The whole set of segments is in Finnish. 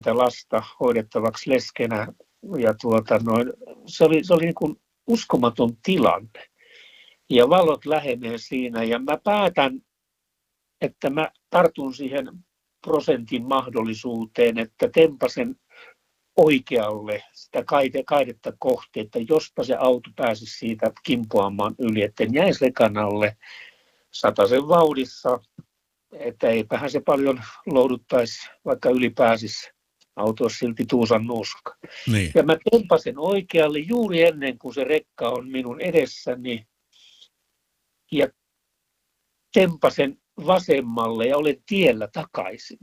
lasta hoidettavaksi leskenä. Ja se oli niin kuin uskomaton tilanne. Ja valot lähenee siinä ja mä päätän, että mä tartun siihen prosentin mahdollisuuteen, että tempasen oikealle sitä kaidetta kohti, että jospa se auto pääsisi siitä kimpoamaan yli, että en jäisi rekan alle 100 vauhdissa, että eipähän se paljon louduttaisi, vaikka yli pääsisi. Auto olisi silti tuusan nuuska. Niin. Ja mä tempasen oikealle juuri ennen kuin se rekka on minun edessäni ja tempasen vasemmalle ja olen tiellä takaisin.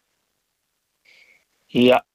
Ja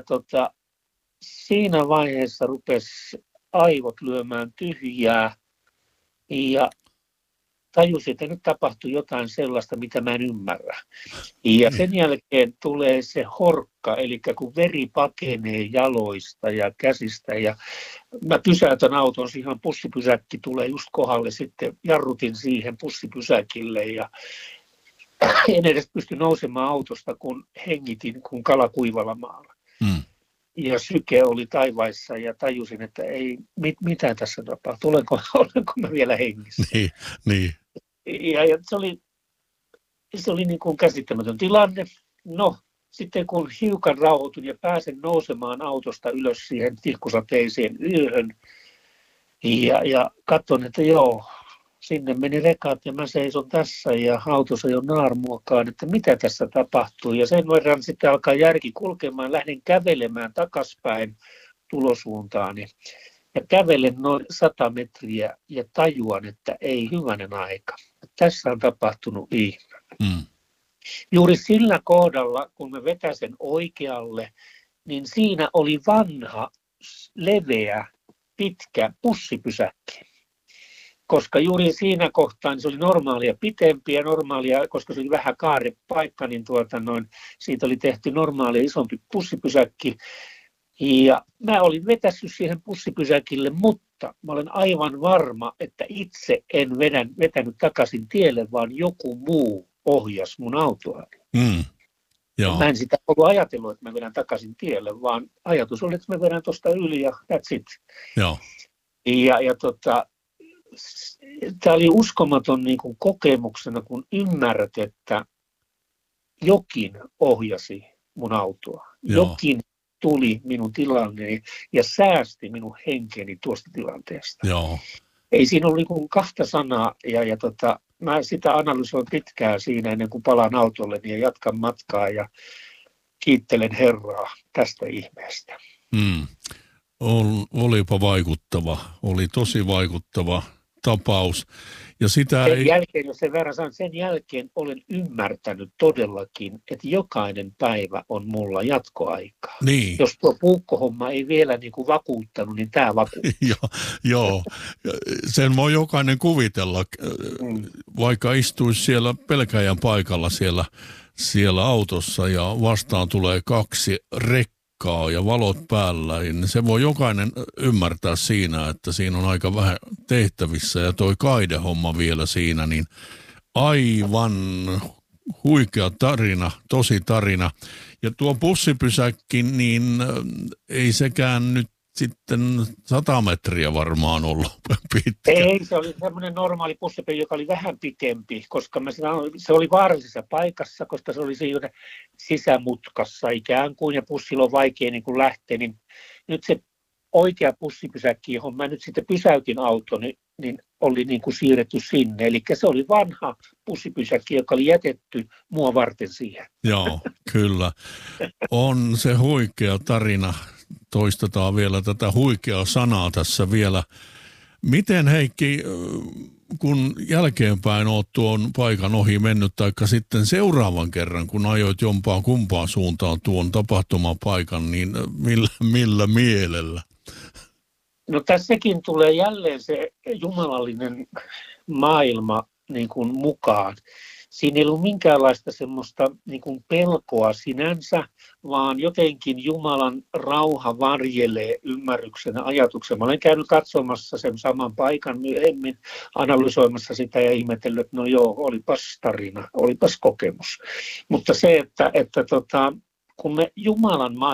siinä vaiheessa rupesi aivot lyömään tyhjää ja tajusin, että nyt tapahtui jotain sellaista, mitä mä en ymmärrä. Ja sen jälkeen tulee se horkka, eli kun veri pakenee jaloista ja käsistä ja mä pysäytän auton, siihen pussipysäkki tulee just kohdalle, sitten jarrutin siihen pussipysäkille ja en edes pysty nousemaan autosta, kun hengitin kuin kala kuivalla maalla. Ja syke oli taivaissa ja tajusin, että ei, mitä tässä tapahtuu, olenko mä vielä hengissä. Niin. Ja se oli niin kuin käsittämätön tilanne. No, sitten kun hiukan rauhoitun ja pääsen nousemaan autosta ylös siihen tilkkusateiseen yöhön ja katson, että joo, sinne meni rekat ja mä seison tässä ja autossa jo naarmuakaan, että mitä tässä tapahtuu. Ja sen verran sitten alkaa järki kulkemaan, lähden kävelemään takaspäin tulosuuntaani. Ja kävelen noin 100 metriä ja tajuan, että ei hyvänen aika. Tässä on tapahtunut ihme. Juuri sillä kohdalla, kun mä vetäsen oikealle, niin siinä oli vanha, leveä, pitkä bussipysäkki. Koska juuri siinä kohtaa niin se oli normaalia pitempiä, koska se oli vähän kaarepaikka, niin siitä oli tehty normaalia isompi bussipysäkki. Ja mä olin vetässyt siihen bussipysäkille, mutta mä olen aivan varma, että itse en vetänyt takaisin tielle, vaan joku muu ohjasi mun autoa. Mä en sitä ollut ajatellut, että mä vedän takaisin tielle, vaan ajatus oli, että mä vedän tuosta yli ja that's it. Joo. Tämä oli uskomaton niin kuin kokemuksena, kun ymmärrät, että jokin ohjasi mun autoa. Joo. Jokin tuli minun tilanneeni ja säästi minun henkeni tuosta tilanteesta. Joo. Ei siinä ollut niin kuin kahta sanaa mä sitä analysoin pitkään siinä ennen kuin palaan autolleni ja jatkan matkaa ja kiittelen Herraa tästä ihmeestä. Olipa vaikuttava, oli tosi vaikuttava tapaus. Ja sen jälkeen olen ymmärtänyt todellakin, että jokainen päivä on mulla jatkoaikaa. Niin. Jos tuo puukkohomma ei vielä niin kuin vakuuttanut, niin tämä vakuuttaa. Joo, sen voi jokainen kuvitella, vaikka istuisi siellä pelkäjän paikalla siellä autossa ja vastaan tulee 2 rekkaa ja valot päällä, niin se voi jokainen ymmärtää siinä, että siinä on aika vähän tehtävissä ja toi kaidehomma vielä siinä, niin aivan huikea tarina, tosi tarina. Ja tuo bussipysäkki, niin ei sekään nyt sitten 100 metriä varmaan ollut pitkä. Ei, se oli semmoinen normaali bussipysäkki, joka oli vähän pitempi, koska se oli vaarallisessa paikassa, koska se oli siinä sisämutkassa ikään kuin, ja bussilla on vaikea niin kuin lähteä, niin nyt se oikea bussipysäkki, johon mä nyt sitten pysäytin autoni, niin oli niin kuin siirretty sinne. Eli se oli vanha bussipysäkki, joka oli jätetty mua varten siihen. Joo, kyllä. On se huikea tarina. Toistetaan vielä tätä huikeaa sanaa tässä vielä. Miten, Heikki, kun jälkeenpäin olet tuon paikan ohi mennyt, taikka sitten seuraavan kerran, kun ajoit jompaan kumpaan suuntaan tuon tapahtumapaikan, niin millä mielellä? No tässäkin tulee jälleen se jumalallinen maailma niin kuin mukaan. Siinä ei ollut minkäänlaista semmoista niin kuin pelkoa sinänsä, vaan jotenkin Jumalan rauha varjelee ymmärryksenä ajatuksen. Mä olen käynyt katsomassa sen saman paikan myöhemmin, analysoimassa sitä ja ihmetellyt, että no joo, olipas tarina, olipas kokemus. Mutta se, että kun me Jumalan